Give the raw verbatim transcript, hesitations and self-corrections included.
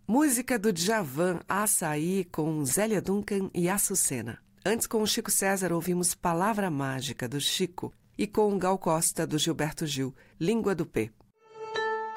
Música do Djavan, Açaí, com Zélia Duncan e Açucena. Antes, com o Chico César, ouvimos Palavra Mágica, do Chico, e com Gal Costa, do Gilberto Gil, Língua do P.